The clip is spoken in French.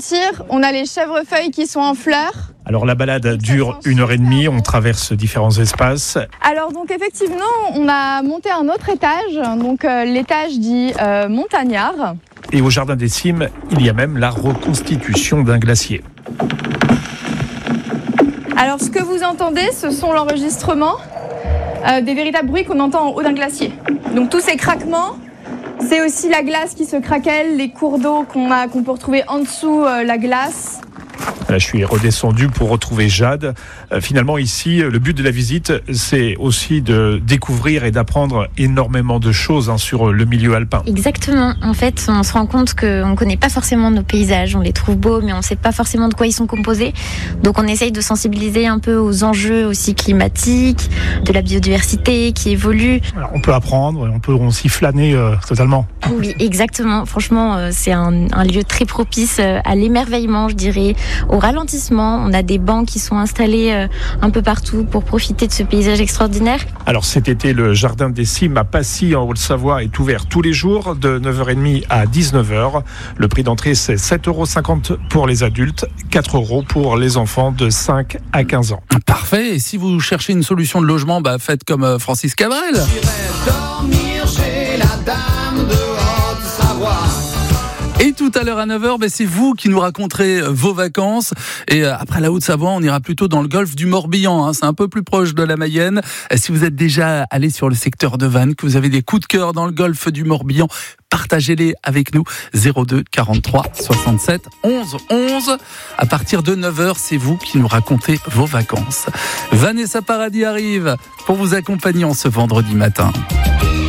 On a les chèvrefeuilles qui sont en fleurs. Alors la balade dure 1h30, on traverse différents espaces. Alors donc effectivement, on a monté un autre étage, donc l'étage dit montagnard. Et au Jardin des Cimes, il y a même la reconstitution d'un glacier. Alors ce que vous entendez, ce sont l'enregistrement des véritables bruits qu'on entend en haut d'un glacier. Donc tous ces craquements, c'est aussi la glace qui se craquelle, les cours d'eau qu'on peut retrouver en dessous la glace. Là, je suis redescendu pour retrouver Jade. Finalement, ici, le but de la visite, c'est aussi de découvrir et d'apprendre énormément de choses sur le milieu alpin. Exactement. En fait, on se rend compte qu'on ne connaît pas forcément nos paysages. On les trouve beaux, mais on ne sait pas forcément de quoi ils sont composés. Donc, on essaye de sensibiliser un peu aux enjeux aussi climatiques, de la biodiversité qui évolue. Alors, on peut apprendre, on peut aussi flâner totalement. Oui, exactement. Franchement, c'est un lieu très propice à l'émerveillement, je dirais, au ralentissement. On a des bancs qui sont installés un peu partout pour profiter de ce paysage extraordinaire. Alors cet été, le Jardin des Cimes à Passy en Haute-Savoie est ouvert tous les jours de 9h30 à 19h. Le prix d'entrée, c'est 7,50 € pour les adultes, 4 € pour les enfants de 5 à 15 ans. Parfait. Et si vous cherchez une solution de logement, faites comme Francis Cabrel. J'irai dormir chez la dame de Haute-Savoie. Et tout à l'heure à 9h, c'est vous qui nous raconterez vos vacances. Et après la Haute-Savoie, on ira plutôt dans le golfe du Morbihan. C'est un peu plus proche de la Mayenne. Si vous êtes déjà allé sur le secteur de Vannes, que vous avez des coups de cœur dans le golfe du Morbihan, partagez-les avec nous. 02 43 67 11 11. À partir de 9h, c'est vous qui nous racontez vos vacances. Vanessa Paradis arrive pour vous accompagner en ce vendredi matin.